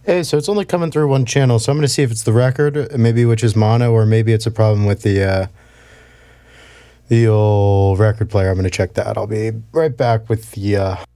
Hey, so it's only coming through one channel, so I'm going to see if it's the record, maybe which is mono, or maybe it's a problem with the old record player. I'm going to check that. I'll be right back with the